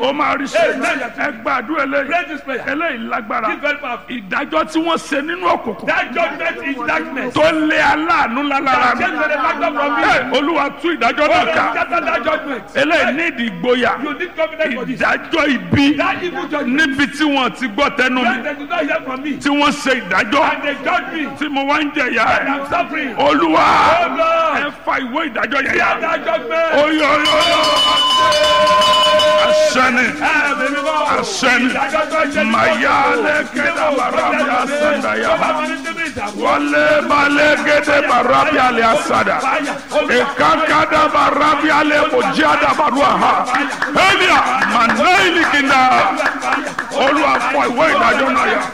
ó máa rí ṣe ẹ gbàdúrà Pray this prayer. eléyìí lágbára This very powerful. ìdájọ́ tí wọ́n ṣe nínú òkùnkùn That judgment is darkness. tó lé aláàánú lálára mi Change the factor from me. olúwa tú ìdájọ́ náà ká Scatter that judgment. eléyìí ní ìdí ìgboyà You need confidence for this. ìdájọ́ ibi That evil judgment. níbi tí wọ́n ti gbọ́ tẹnu mi When they do not hear from me. tí wọ́n ṣe ìdájọ́ And they judge me. tí mo wá ń jẹ̀yà And ẹ̀ I'm suffering. olúwa Oh Lord. ẹ fa ìwé ìdájọ́ yẹn Hear yá that judgment. oyoyoyo asẹ́ni asẹ́ni mayale kẹ́dà barabi asanda wale bale gede barabi ale asada ekakada barabi ale kojada baruaha elia manaili kinda olúwa fọ ìwé ìdájọ́ náà yá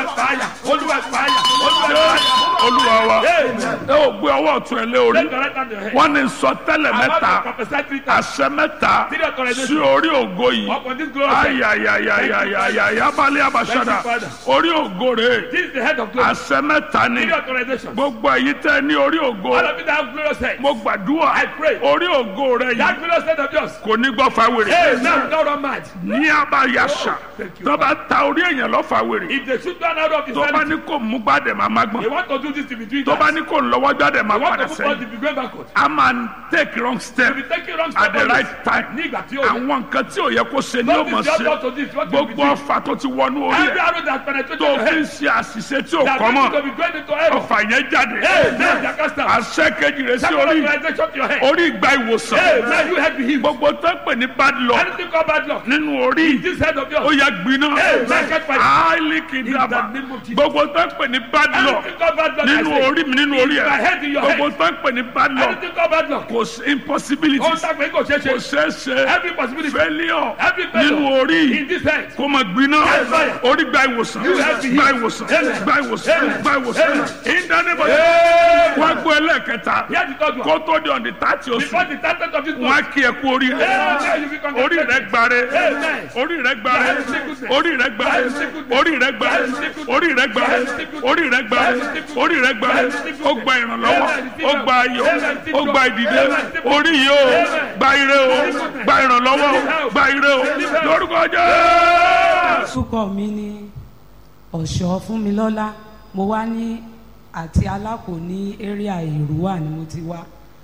olúwa wa ẹ ò gbé ọwọ́ ọ̀tún ẹ lé orí wọ́n ní sọtẹ́lẹ̀ mẹ́ta àṣẹ mẹ́ta sí orí ògo yìí ayayayayaya balẹ̀ abasada orí ògo rẹ̀ àṣẹ mẹ́ta ni gbogbo èyí tẹ́ ní orí ògo mo gbàdúrà orí ògo rẹ̀ yìí kò ní gbọ́ fáwèrè ní abayasa tó bá ta orí èèyàn lọ fáwèrè tó bá ní kò mú gbàdé máa má gbọ́n tó bá ní kò lọ́wọ́ gbàdé máa padà sẹ́yìn a máa take wrong step at the right time àwọn nǹkan tí ò yẹ kó ṣe ní òmò ṣe gbogbo ọfà tó ti wọnú orí ẹ tó fi ń ṣe àṣìṣe tí ò kọ́ mọ́ ọfà yẹn jáde àṣẹ kejì rẹ sí orí ìgbà ìwòsàn gbogbo tó ń pè ní bad luck nínú orí ó yẹ gbiná áìlì kìdàbà gbogbo tó ń pè ní bad luck nínú orí mi nínú orí ẹ gbogbo tó ń pè ní bad luck kò sí impossibility kò ṣeé ṣe failure nínú orí kò mọ̀ gbiná orí gba ìwòsàn gba ìwòsàn gba ìwòsàn gba ìwòsàn ìdánimọ̀ wọ́n gbọ́ ẹlẹ́kẹta kó tó di ọ̀dì tààtì oṣù wọ́n á kí ẹ kú orí rẹ orí rẹ gbàre orí rẹ gbàre orí rẹ gbàre orí rẹ gbàre orí rẹ gbàre orí rẹ gbàre orí rẹ gbàre ó gba ìrànlọ́wọ́ ó gba ayọ̀ ó gba ìdìde orí yìí ó gba ire ó gba ìrànlọ́wọ́ ó gba ire ó lórúkọ Jésù. Orúkọ mi ni Ọ̀ṣọ́ Fúnmilọ́lá mo wá ní àti Alákò ní area Èrúwà ni mo ti wá.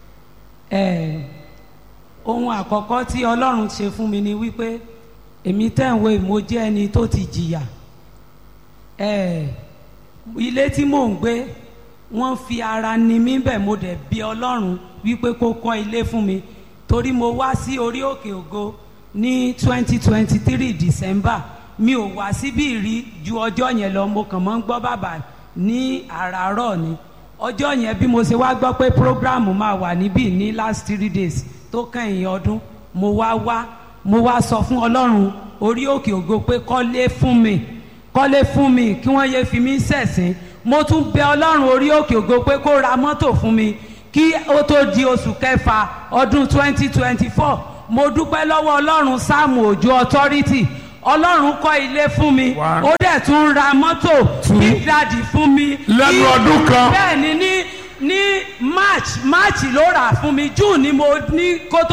Ohun àkọ́kọ́ tí Ọlọ́run ṣe fún mi ni wípé èmi tẹ̀wé mo jẹ́ ẹni tó ti jìyà. Ilé tí mò ń gbé wọ́n fi ara ni mí bẹ̀ mo dẹ̀ bí Ọlọ́run wípé kó kọ́ ilé fún mi torí mo wá sí orí òkè ògo ní 2023 December mi ò wá síbí rí ju ọjọ́ yẹn lọ mo kàn mọ́ ń gbọ́ bàbá ní àràárọ̀ ni ọjọ́ yẹn bí mo ṣe wá gbọ́ pé program máa wà níbí ní last 3 days tó kẹ́yìn ọdún mo wá sọ fún Ọlọ́run orí òkè ògo pé kọ́lé fún mi kí wọ́n yé fi mí ṣẹ̀sín mo tún bẹ Ọlọ́run orí òkè ògo pé kó ra mọ́tò fún mi kí ó tó di oṣù kẹfà ọdún 2024 mo dúpẹ́ lọ́wọ́ Ọlọ́run Sáàmù Òjó authority Ọlọ́run kọ́ ilé fún mi ó dẹ̀ tún ra mọ́tò big daddy fún mi lẹ́nu ọdún kan bẹ́ẹ̀ ni ní March ló rà fún mi June ni mo ní kó tó